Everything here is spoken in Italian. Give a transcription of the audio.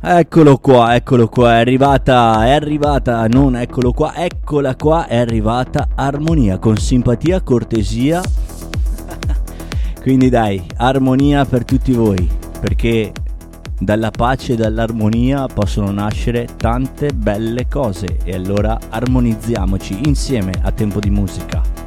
Eccolo qua, è arrivata, non eccolo qua, eccola qua, è arrivata Armonia, con simpatia, cortesia. Quindi dai, armonia per tutti voi, perché dalla pace e dall'armonia possono nascere tante belle cose, e allora armonizziamoci insieme a Tempo di Musica.